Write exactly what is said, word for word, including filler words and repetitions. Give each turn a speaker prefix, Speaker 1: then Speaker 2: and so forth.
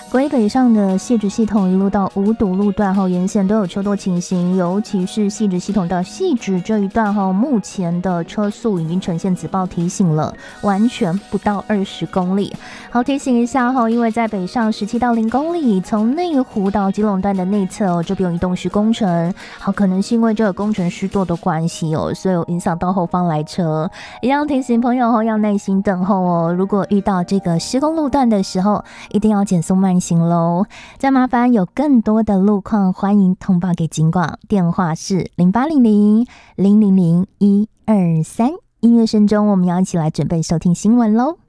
Speaker 1: 国一北上的汐止系统一路到五堵路段后沿线都有车多情形，尤其是汐止系统到汐止这一段后，目前的车速已经呈现紫爆提醒了，完全不到二十公里。好，提醒一下后，因为在北上十七到零公里，从内湖到基隆段的内侧哦，这边有移动式工程，好，可能是因为这个工程施作的关系哦，所以有影响到后方来车，一样提醒朋友后要耐心等候哦。如果遇到这个施工路段的时候，一定要减速慢行喽。再麻烦有更多的路况，欢迎通报给警广，电话是零八零零零零零一二三。音乐声中，我们要一起来准备收听新闻喽。